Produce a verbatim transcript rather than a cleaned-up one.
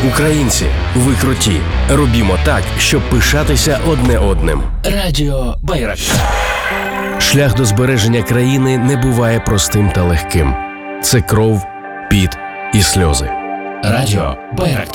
Українці, ви круті. Робімо так, щоб пишатися одне одним. Радіо Байрактар. Шлях до збереження країни не буває простим та легким. Це кров, піт і сльози. Радіо Байрактар.